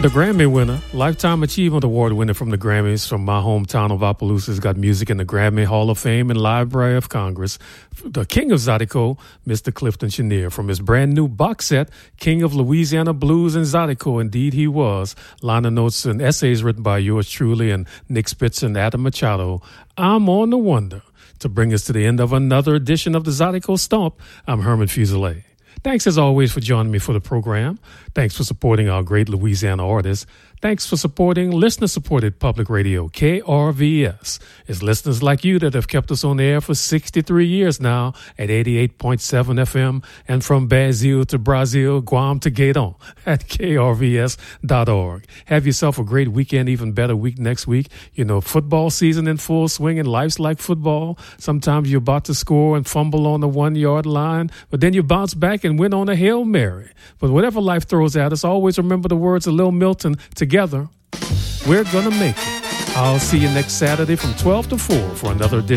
The Grammy winner, Lifetime Achievement Award winner from the Grammys from my hometown of Opelousas, got music in the Grammy Hall of Fame and Library of Congress. The King of Zydeco, Mr. Clifton Chenier, from his brand new box set, King of Louisiana Blues and Zydeco, indeed he was. Liner notes and essays written by yours truly and Nick Spitzer and Adam Machado. I'm on the wonder. To bring us to the end of another edition of the Zydeco Stomp, I'm Herman Fuselier. Thanks, as always, for joining me for the program. Thanks for supporting our great Louisiana artists. Thanks for supporting listener-supported public radio, KRVS. It's listeners like you that have kept us on the air for 63 years now at 88.7 FM and from Brazil to Brazil, Guam to Gaydon at krvs.org. Have yourself a great weekend, even better week next week. You know, football season in full swing and life's like football. Sometimes you're about to score and fumble on the 1-yard line, but then you bounce back and win on a Hail Mary. But whatever life throws at us, always remember the words of Lil Milton, together, we're gonna make it. I'll see you next Saturday from 12 to 4 for another edition